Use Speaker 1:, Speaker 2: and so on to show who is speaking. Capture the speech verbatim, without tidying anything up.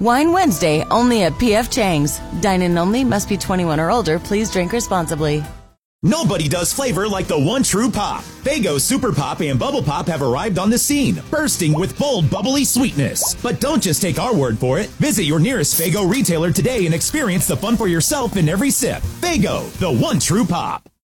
Speaker 1: Wine Wednesday, only at P F Chang's. Dine-in only, must be twenty-one or older. Please drink responsibly.
Speaker 2: Nobody does flavor like the one true pop. Faygo Super Pop and Bubble Pop have arrived on the scene, bursting with bold, bubbly sweetness. But don't just take our word for it. Visit your nearest Faygo retailer today and experience the fun for yourself in every sip. Faygo, the one true pop.